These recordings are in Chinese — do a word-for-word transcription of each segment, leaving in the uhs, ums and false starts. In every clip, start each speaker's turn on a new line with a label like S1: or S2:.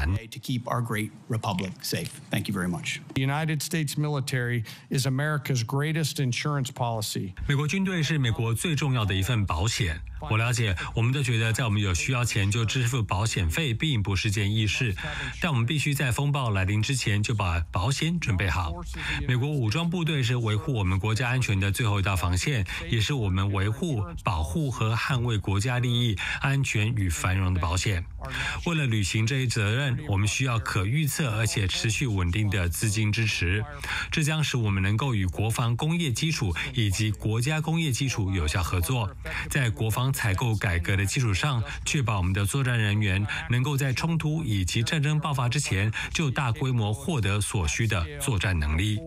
S1: 难。
S2: To keep our great republic safe. Thank you very much.
S3: The United States military is America's greatest insurance policy.
S1: 美国军队是美国最重要的一份保险。我了解，我们都觉得在我们有需要前就支付保险费并不是件易事，但我们必须在风暴来临之前就把保险准备好。美国武装部队是维护我们国家安全的最后一道防线，也是我们维护、保护和捍卫国家利益、安全与繁荣的保险。为了履行这一责任，我们需要可预测而且持续稳定的资金支持，这将使我们能够与国防工业基础以及国家工业基础有效合作，在国防采购改革的基础上，确保我们的作战人员能够在冲突以及战争爆发之前就大规模获得所需的作战能力。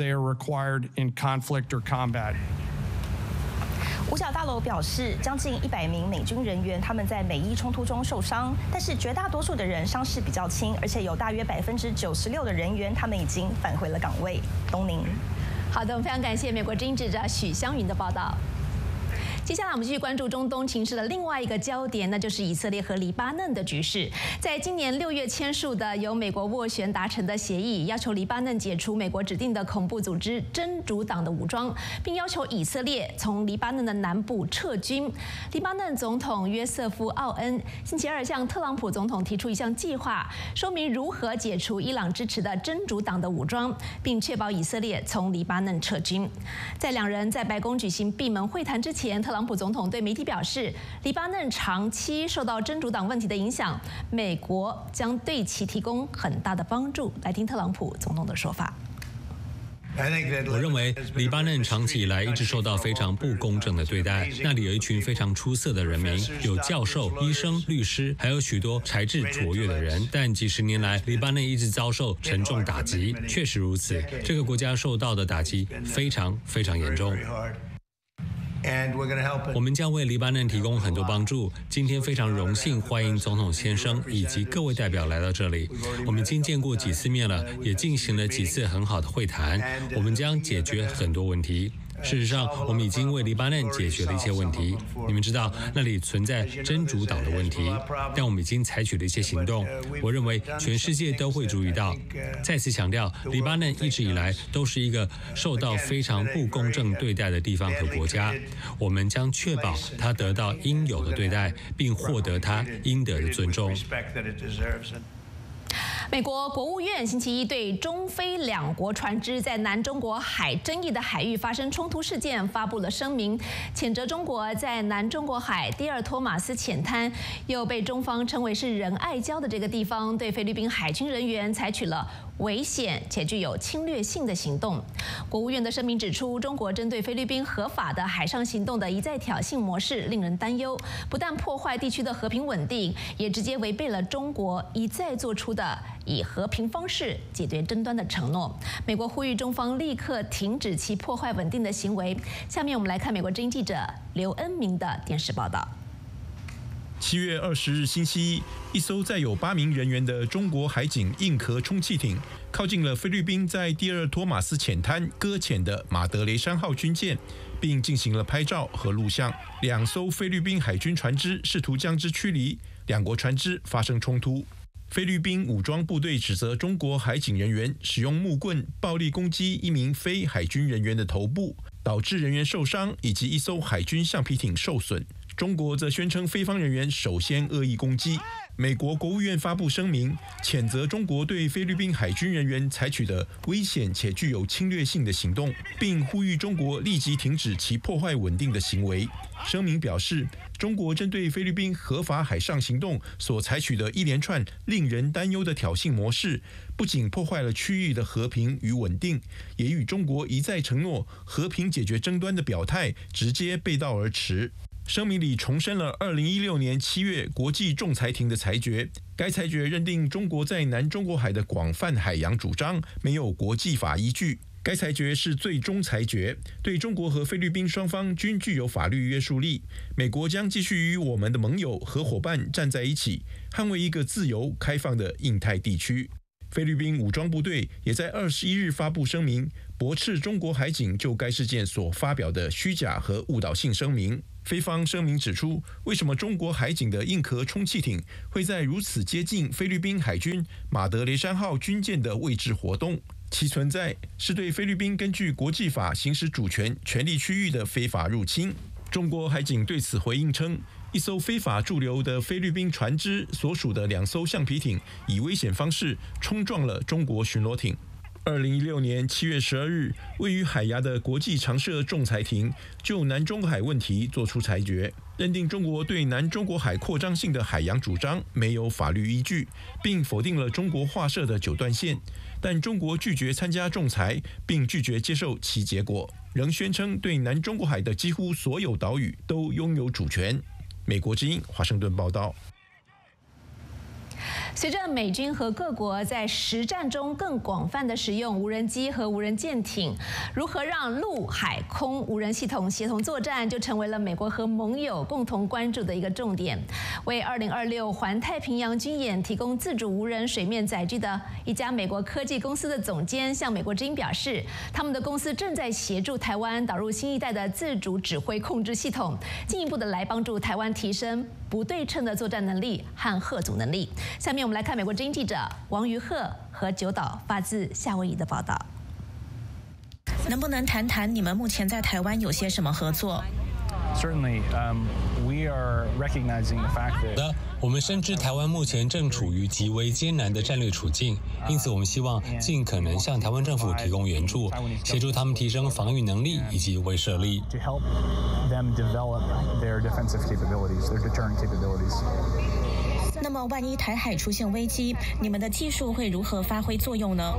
S4: 五角大楼表示，将近一百名美军人员他们在美伊冲突中受伤，但是绝大多数的人伤势比较轻，而且有大约百分之九十六的人员他们已经返回了岗位。东宁，
S5: 好的，我们非常感谢美国之音记者许湘云的报道。接下来我们继续关注中东情势的另外一个焦点，那就是以色列和黎巴嫩的局势。在今年六月签署的由美国斡旋达成的协议，要求黎巴嫩解除美国指定的恐怖组织真主党的武装，并要求以色列从黎巴嫩的南部撤军。黎巴嫩总统约瑟夫·奥恩星期二向特朗普总统提出一项计划，说明如何解除伊朗支持的真主党的武装，并确保以色列从黎巴嫩撤军。在两人在白宫举行闭门会谈之前，特朗普总统对媒体表示，黎巴嫩长期受到真主党问题的影响，美国将对其提供很大的帮助。来听特朗普总统的说法。
S1: 我认为黎巴嫩长期以来一直受到非常不公正的对待，那里有一群非常出色的人民，有教授、医生、律师，还有许多才智卓越的人。但几十年来，黎巴嫩一直遭受沉重打击，确实如此，这个国家受到的打击非常非常严重。我们将为黎巴嫩提供很多帮助。今天非常荣幸欢迎总统先生以及各位代表来到这里。我们已经见过几次面了，也进行了几次很好的会谈。我们将解决很多问题。事实上，我们已经为黎巴嫩解决了一些问题。你们知道那里存在真主党的问题，但我们已经采取了一些行动。我认为全世界都会注意到。再次强调，黎巴嫩一直以来都是一个受到非常不公正对待的地方和国家。我们将确保他得到应有的对待，并获得他应得的尊重。
S5: 美国国务院星期一对中非两国船只在南中国海争议的海域发生冲突事件发布了声明，谴责中国在南中国海第二托马斯浅滩，又被中方称为是仁爱礁的这个地方，对菲律宾海军人员采取了危险且具有侵略性的行动。国务院的声明指出，中国针对菲律宾合法的海上行动的一再挑衅模式令人担忧，不但破坏地区的和平稳定，也直接违背了中国一再做出的以和平方式解决争端的承诺。美国呼吁中方立刻停止其破坏稳定的行为。下面我们来看美国之音记者刘恩明的电视报道。
S6: 七月二十日星期一，一艘载有八名人员的中国海警硬壳充气艇靠近了菲律宾在第二托马斯浅滩搁浅的马德雷山号军舰，并进行了拍照和录像。两艘菲律宾海军船只试图将之驱离，两国船只发生冲突。菲律宾武装部队指责中国海警人员使用木棍暴力攻击一名非海军人员的头部，导致人员受伤，以及一艘海军橡皮艇受损。中国则宣称菲方人员首先恶意攻击。美国国务院发布声明，谴责中国对菲律宾海军人员采取的危险且具有侵略性的行动，并呼吁中国立即停止其破坏稳定的行为。声明表示，中国针对菲律宾合法海上行动所采取的一连串令人担忧的挑衅模式，不仅破坏了区域的和平与稳定，也与中国一再承诺和平解决争端的表态直接背道而驰。声明里重申了二零一六年七月国际仲裁庭的裁决，该裁决认定中国在南中国海的广泛海洋主张没有国际法依据。该裁决是最终裁决，对中国和菲律宾双方均具有法律约束力。美国将继续与我们的盟友和伙伴站在一起，捍卫一个自由开放的印太地区。 菲律宾武装部队也在二十一日发布声明，驳斥中国海警就该事件所发表的虚假和误导性声明。菲方声明指出，为什么中国海警的硬壳充气艇会在如此接近菲律宾海军马德雷山号军舰的位置活动？其存在是对菲律宾根据国际法行使主权权利区域的非法入侵。中国海警对此回应称，一艘非法驻留的菲律宾船只所属的两艘橡皮艇以危险方式冲撞了中国巡逻艇。二零一六年七月十二日，位于海牙的国际常设仲裁庭就南中国海问题作出裁决，认定中国对南中国海扩张性的海洋主张没有法律依据，并否定了中国划设的九段线。但中国拒绝参加仲裁，并拒绝接受其结果，仍宣称对南中国海的几乎所有岛屿都拥有主权。美国之音华盛顿报道。
S5: 随着美军和各国在实战中更广泛的使用无人机和无人舰艇，如何让陆海空无人系统协同作战，就成为了美国和盟友共同关注的一个重点。为二零二六环太平洋军演提供自主无人水面载具的一家美国科技公司的总监向美国之音表示，他们的公司正在协助台湾导入新一代的自主指挥控制系统，进一步的来帮助台湾提升不对称的作战能力和吓阻能力。下面我们来看美国之音记者王于鹤和九岛发自夏威夷的报道。
S7: 能不能谈谈你们目前在台湾有些什么合作？
S8: Certainly, um, we are recognizing the fact that
S1: 我们深知台湾目前正处于极为艰难的战略处境，因此我们希望尽可能向台湾政府提供援助，协助他们提升防御能力以及威慑力。
S8: to help them develop their defensive capabilities, their deterrent capabilities.
S7: 那么，万一台海出现危机，你们的技术会如何发挥作用呢？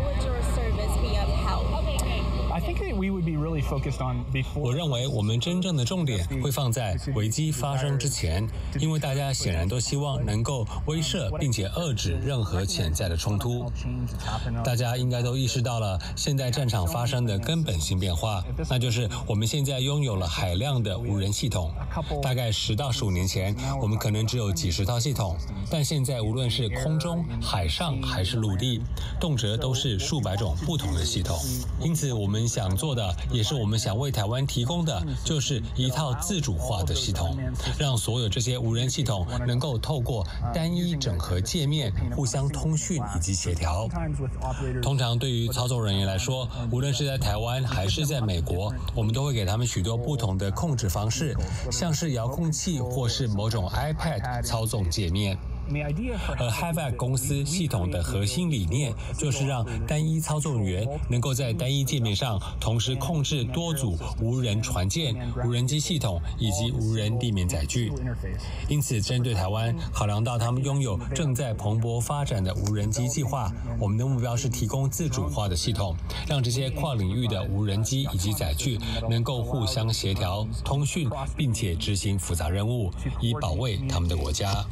S8: I think that we would be really focused on before.
S1: 我认为我们真正的重点会放在危机发生之前，因为大家显然都希望能够威慑并且遏制任何潜在的冲突。大家应该都意识到了现在战场发生的根本性变化，那就是我们现在拥有了海量的无人系统。大概十到十五年前，我们可能只有几十套系统，但现在无论是空中、海上还是陆地，动辄都是数百种不同的系统。因此，我们想做的，也是我们想为台湾提供的，就是一套自主化的系统，让所有这些无人系统能够透过单一整合界面互相通讯以及协调。通常对于操作人员来说，无论是在台湾还是在美国，我们都会给他们许多不同的控制方式，像是遥控器或是某种 iPad 操纵界面。 而 Havac 公司系统的核心理念就是让单一操作员能够在单一界面上同时控制多组无人船舰、无人机系统以及无人地面载具。因此，针对台湾，考量到他们拥有正在蓬勃发展的无人机计划，我们的目标是提供自主化的系统，让这些跨领域的无人机以及载具能够互相协调、通讯，并且执行复杂任务，以保卫他们的国家。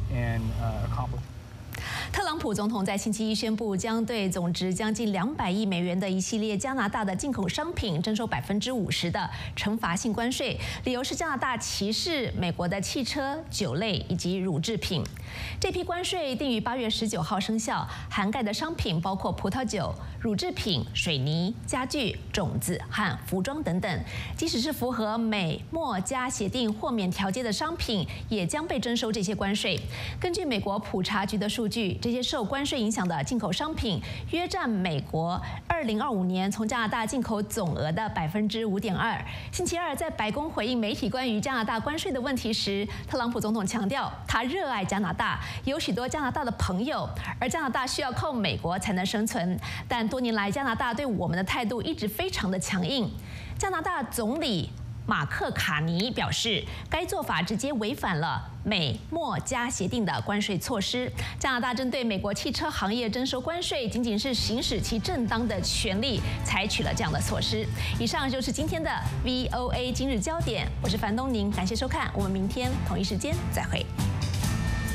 S5: 特朗普总统在星期一宣布，将对总值将近两百亿美元的一系列加拿大的进口商品征收百分之五十的惩罚性关税，理由是加拿大歧视美国的汽车、酒类以及乳制品。这批关税定于八月十九号生效，涵盖的商品包括葡萄酒、乳制品、水泥、家具、种子和服装等等。即使是符合美墨加协定豁免条件的商品，也将被征收这些关税。根据美国普查局的数据，这些受关税影响的进口商品约占美国二零二五年从加拿大进口总额的百分之五点二。星期二在白宫回应媒体关于加拿大关税的问题时，特朗普总统强调，他热爱加拿大，有许多加拿大的朋友，而加拿大需要靠美国才能生存。但多年来，加拿大对我们的态度一直非常的强硬。加拿大总理马克卡尼表示，该做法直接违反了美墨加协定的关税措施。加拿大针对美国汽车行业征收关税，仅仅是行使其正当的权利，采取了这样的措施。以上就是今天的 V O A 今日焦点，我是樊东宁，感谢收看，我们明天同一时间再会。